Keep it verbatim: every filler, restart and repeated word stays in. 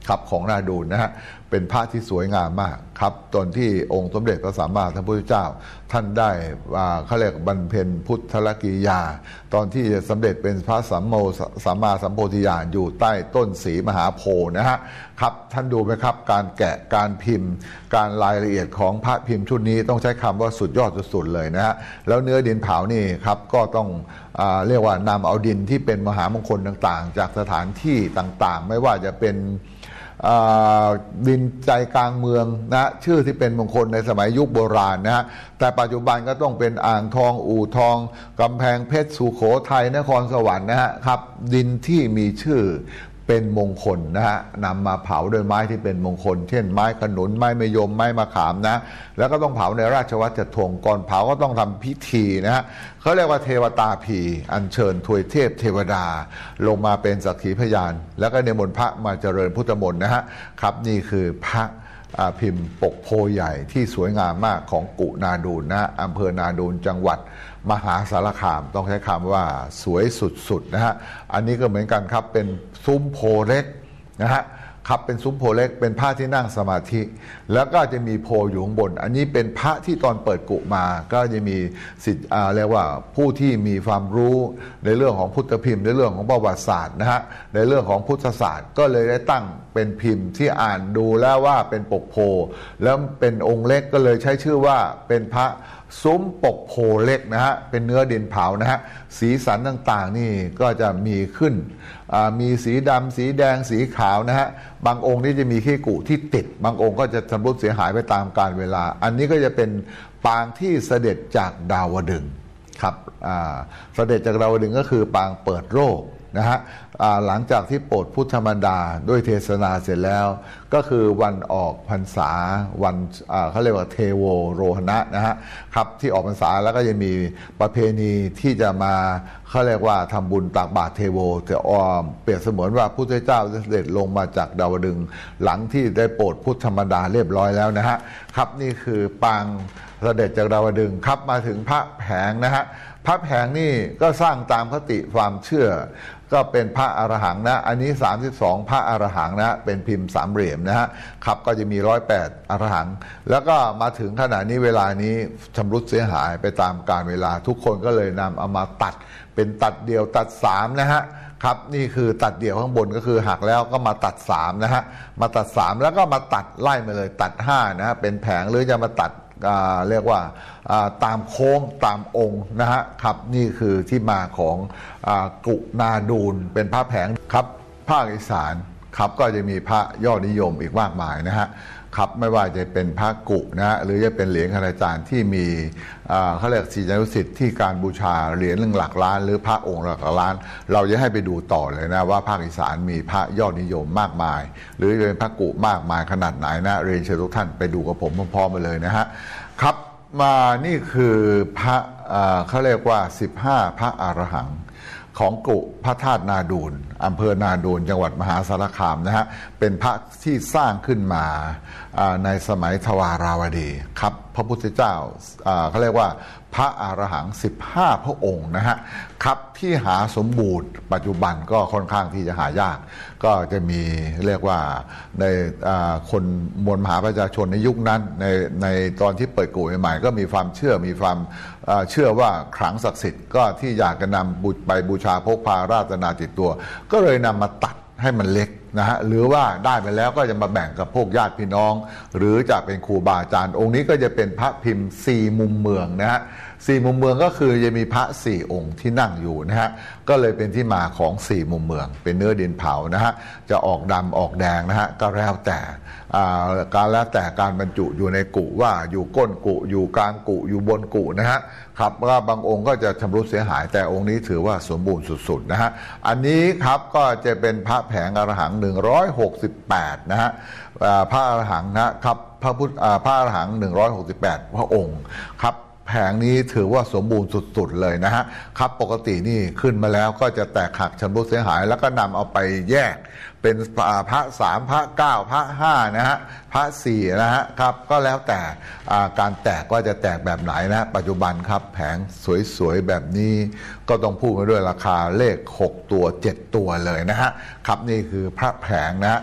ครับของนาดูลนะฮะเป็นพระที่สวยงามมากครับตอนที่องค์สมเด็จพระสัมมาสัมพุทธเจ้าท่านได้เขาเรียกบรรเพ็ญพุทธลกิริยาตอนที่สำเร็จเป็นพระสัมโมสัมมาสัมโพธิญาณอยู่ใต้ต้นศรีมหาโพธิ์นะฮะครับท่านดูไหมครับการแกะการพิมพ์การรายละเอียดของพระพิมพ์ชุดนี้ต้องใช้คำว่าสุดยอดสุดๆเลยนะฮะแล้วเนื้อดินเผานี่ครับก็ต้องอ่าเรียกว่านำเอาดินที่เป็นมหามงคลต่างๆจากสถานที่ต่างๆไม่ว่าจะเป็นดินใจกลางเมืองนะชื่อที่เป็นมงคลในสมัยยุคโบราณนะฮะแต่ปัจจุบันก็ต้องเป็นอ่างทองอู่ทองกำแพงเพชรสุโขทัยนครสวรรค์นะฮะครับดินที่มีชื่อเป็นมงคลนะฮะนำมาเผาโดยไม้ที่เป็นมงคลเช่นไม้ขนุนไม้มะยมไม้มะขามนะแล้วก็ต้องเผาในราชวัตรจัตุรงค์ก่อนเผาก็ต้องทำพิธีนะฮะเขาเรียกว่าเทวตาพีอัญเชิญทวยเทพเทวดาลงมาเป็นสักขีพยานแล้วก็นิมนต์พระมาเจริญพุทธมนต์นะฮะครับนี่คือพระพิมพ์ปกโพใหญ่ที่สวยงามมากของกุนาดูลนะอำเภอนาดูลจังหวัดมหาสารคามต้องใช้คำว่าสวยสุดๆนะฮะอันนี้ก็เหมือนกันครับเป็นซุ้มโพเล็กนะฮะครับเป็นซุ้มโพเล็กเป็นพระที่นั่งสมาธิแล้วก็จะมีโพอยู่ข้างบนอันนี้เป็นพระที่ตอนเปิดกุมาก็จะมีสิทธิ์อ่าเรียกว่าผู้ที่มีความรู้ในเรื่องของพุทธพิมพ์ในเรื่องของประวัติศาสตร์นะฮะในเรื่องของพุทธศาสตร์ก็เลยได้ตั้งเป็นพิมพ์ที่อ่านดูแล้วว่าเป็นปกโพแล้วเป็นองค์เล็กก็เลยใช้ชื่อว่าเป็นพระซุ้มปกโพเล็กนะฮะเป็นเนื้อดินเผานะฮะสีสันต่างๆนี่ก็จะมีขึ้นมีสีดำสีแดงสีขาวนะฮะบางองค์นี่จะมีขี้กุที่ติดบางองค์ก็จะชำรุดเสียหายไปตามกาลเวลาอันนี้ก็จะเป็นปางที่เสด็จจากดาวดึงส์ครับเสด็จจากดาวดึงส์ก็คือปางเปิดโลกนะฮะหลังจากที่โปรดพุทธมารดาด้วยเทศนาเสร็จแล้วก็คือวันออกพรรษาวันเขาเรียกว่าเทโวโรหณะนะฮะครับที่ออกพรรษาแล้วก็จะมีประเพณีที่จะมาเขาเรียกว่าทำบุญตักบาตรเทโวจะออมเปรียบเสมือนว่าพุทธเจ้าเสด็จลงมาจากดาวดึงส์หลังที่ได้โปรดพุทธมารดาเรียบร้อยแล้วนะฮะครับนี่คือปางเสด็จจากดาวดึงส์ครับมาถึงพระแผงนะฮะพระแผงนี่ก็สร้างตามคติความเชื่อก็เป็นพระอรหังนะอันนี้สามสิบสองพระอรหังนะเป็นพิมพ์สามเหลี่ยมนะฮะครับก็จะมีหนึ่งร้อยแปดอรหังแล้วก็มาถึงขณะนี้เวลานี้ชำรุดเสียหายไปตามกาลเวลาทุกคนก็เลยนำเอามาตัดเป็นตัดเดี่ยวตัดสามนะฮะครับนี่คือตัดเดี่ยวข้างบนก็คือหักแล้วก็มาตัดสามนะฮะมาตัดสามแล้วก็มาตัดไล่มาเลยตัดห้านะฮะเป็นแผงหรือจะมาตัดเรียกว่าตามโค้งตามองค์นะฮะครับนี่คือที่มาของกุนาดูลเป็นพระแผงครับภาคอีสานครับก็จะมีพระยอดนิยมอีกมากมายนะฮะครับไม่ว่าจะเป็นพระกุนะฮะหรือจะเป็นเหรียญคณาจารย์ที่มีเขาเรียกศิษยานุศิษย์ที่การบูชาเหรียญหลักล้านหรือพระองค์หลักล้านเราจะให้ไปดูต่อเลยนะว่าภาคอีสานมีพระยอดนิยมมากมายหรือจะเป็นพระกุมากมายขนาดไหนนะเรียนเชิญทุกท่านไปดูกับผมพร้อมๆไปเลยนะฮะครับมานี่คือพระเขาเรียกว่าสิบห้าพระอรหังของกุพระธาตุนาดูลอำเภอนาดูลจังหวัดมหาสารคามนะฮะเป็นพระที่สร้างขึ้นมาในสมัยทวาราวดีครับพระพุทธเจ้าเขาเรียกว่าพระอรหังสิบห้าพระองค์นะฮะครับที่หาสมบูรณ์ปัจจุบันก็ค่อนข้างที่จะหายากก็จะมีเรียกว่าในคนมวลมหาประชาชนในยุคนั้นในในตอนที่เปิดกุใหม่ๆก็มีความเชื่อมีความเชื่อว่าขลังศักดิ์สิทธิ์ก็ที่อยากจะนำไปบูชาพกพาราตนาติดตัวก็เลยนำมาตัดให้มันเล็กนะฮะหรือว่าได้ไปแล้วก็จะมาแบ่งกับพวกญาติพี่น้องหรือจะเป็นครูบาอาจารย์องค์นี้ก็จะเป็นพระพิมพ์สี่มุมเมืองนะฮะสี่มุมเมืองก็คือจะมีพระสี่องค์ที่นั่งอยู่นะฮะก็เลยเป็นที่มาของสี่มุมเมืองเป็นเนื้อดินเผานะฮะจะออกดำออกแดงนะฮะก็แล้วแต่การแล้วแต่การบรรจุอยู่ในกุว่าอยู่ก้นกุอยู่กลางกุอยู่บนกุนะฮะครับว่าบางองค์ก็จะชำรุดเสียหายแต่องค์นี้ถือว่าสมบูรณ์สุดๆนะฮะอันนี้ครับก็จะเป็นพระแผงอรหังหนึ่งร้อยหกสิบแปดนะฮะพระอรหังนะครับพระพุทธพระอรหังหนึ่งร้อยหกสิบแปดพระองค์ครับแผงนี้ถือว่าสมบูรณ์สุดๆเลยนะฮะครับปกตินี่ขึ้นมาแล้วก็จะแตกหักชำรุดเสียหายแล้วก็นำเอาไปแยกเป็นพระสามพระเก้าพระห้านะฮะพระสี่นะฮะครับก็แล้วแต่การแตกก็จะแตกแบบไหนนะปัจจุบันครับแผงสวยๆแบบนี้ก็ต้องพูดกันด้วยราคาเลขหกตัวเจ็ดตัวเลยนะฮะครับนี่คือพระแผงนะ